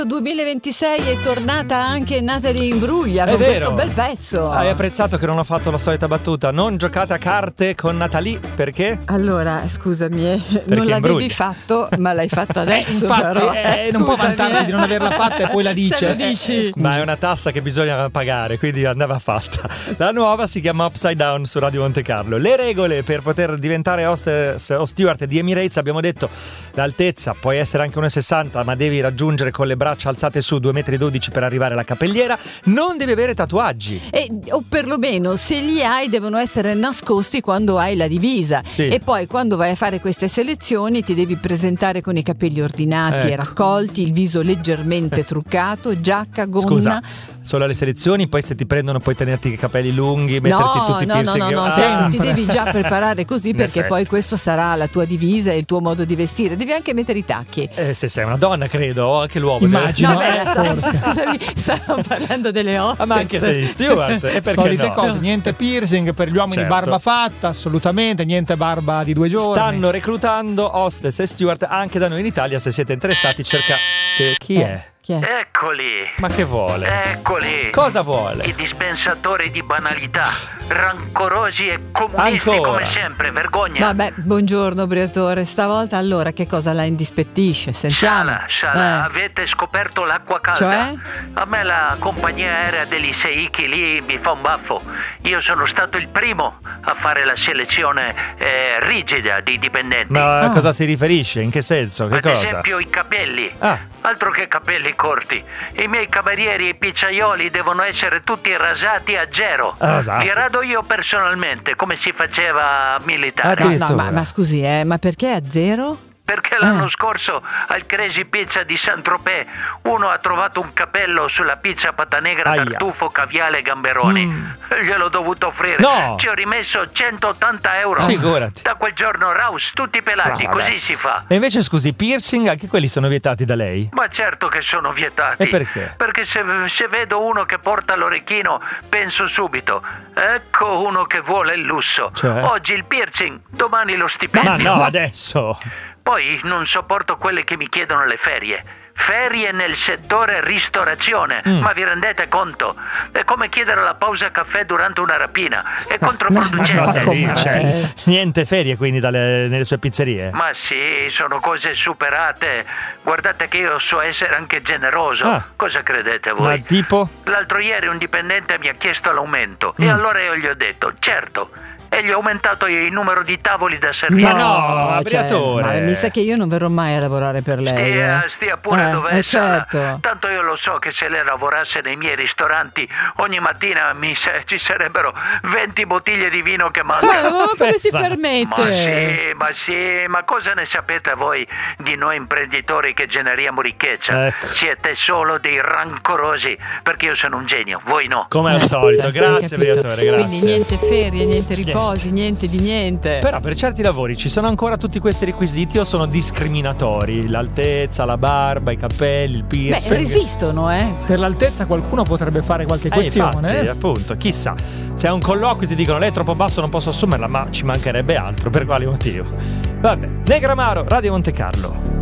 2026 è tornata anche Natalie Imbruglia con questo bel pezzo. Hai apprezzato che non ho fatto la solita battuta? Non giocate a carte con Natalie, perché? Allora, scusami, non l'avevi fatto, ma l'hai fatta adesso. Infatti, non può vantarsi di non averla fatta e poi la dice. Se lo dici. Ma è una tassa che bisogna pagare, quindi andava fatta. La nuova si chiama Upside Down su Radio Monte Carlo. Le regole per poter diventare hostess o steward di Emirates, abbiamo detto l'altezza puoi essere anche 1,60, ma devi raggiungere con le braccia alzate su 2,12 metri per arrivare alla capelliera. Non devi avere tatuaggi, o perlomeno se li hai devono essere nascosti quando hai la divisa. Sì. E poi quando vai a fare queste selezioni ti devi presentare con i capelli ordinati e raccolti, il viso leggermente truccato, giacca, gonna. Scusa, solo alle selezioni, poi se ti prendono puoi tenerti i capelli lunghi, metterti tutti i piercing. No, cioè, ti devi già preparare così perché poi questo sarà la tua divisa e il tuo modo di vestire. Devi anche mettere i tacchi. Se sei una donna, credo, o anche l'uomo. Immagino. Scusami, stavo parlando delle hostess. Ma anche se steward, e perché solite no? cose, niente piercing per gli uomini, Certo. barba fatta, assolutamente, niente barba di 2 giorni. Stanno reclutando hostess e steward anche da noi in Italia. Se siete interessati, cercate. Chi è? Chi è? Eccoli! Ma che vuole? Eccoli! Cosa vuole? I dispensatori di banalità, rancorosi e comunisti Ancora? come sempre, vergogna! Vabbè, buongiorno Briatore. Stavolta allora che cosa la indispettisce? Sentiamo. Sciala, avete scoperto l'acqua calda? Cioè? A me la compagnia aerea degli Seiki lì mi fa un baffo. Io sono stato il primo a fare la selezione rigida di dipendenti. Ma a cosa si riferisce? In che senso? Che Ad cosa? esempio i capelli. Ah. Altro che capelli corti. I miei camerieri e i pizzaioli devono essere tutti rasati a zero. Rasati? Li rado io personalmente, come si faceva a militare. Addirittura. Ma scusi, ma perché a zero? Perché l'anno scorso al Crazy Pizza di Saint-Tropez uno ha trovato un capello sulla pizza patanegra, Aia. tartufo, caviale e gamberoni. Gliel'ho dovuto offrire. No! Ci ho rimesso 180 euro. Figurati. Da quel giorno Raus, tutti pelati, Vabbè. così si fa. E invece scusi, piercing anche quelli sono vietati da lei? Ma certo che sono vietati. E perché? Perché se vedo uno che porta l'orecchino penso subito, ecco uno che vuole il lusso. Cioè? Oggi il piercing, domani lo stipendio. Ma no, adesso! Poi non sopporto quelle che mi chiedono le ferie. Ferie nel settore ristorazione, ma vi rendete conto? È come chiedere la pausa caffè durante una rapina, è controproducente. Cosa dice? Niente ferie quindi nelle sue pizzerie? Ma sì, sono cose superate. Guardate che io so essere anche generoso. Ah. Cosa credete voi? Ma tipo? L'altro ieri un dipendente mi ha chiesto l'aumento e allora io gli ho detto, certo, e gli ho aumentato il numero di tavoli da servire. Ma no, Briatore. Ma mi sa che io non verrò mai a lavorare per lei. Stia pure dove è, Sara. certo. Tanto io lo so che se lei lavorasse nei miei ristoranti ogni mattina ci sarebbero 20 bottiglie di vino che mancano. Ma come si Pensa. permette? Ma cosa ne sapete voi di noi imprenditori che generiamo ricchezza? Ecco. Siete solo dei rancorosi, perché io sono un genio, voi no. Come al solito, Hai grazie capito? Briatore, grazie. Quindi niente ferie, niente riposi, niente di niente. Però per certi lavori ci sono ancora tutti questi requisiti o sono discriminatori? L'altezza, la barba, i capelli, il Beh, piercing? resistono, Per l'altezza qualcuno potrebbe fare qualche questione. Infatti, appunto, chissà. Se a un colloquio ti dicono lei è troppo basso non posso assumerla, ma ci mancherebbe altro, per quale motivo? Vabbè, Negramaro, Radio Monte Carlo.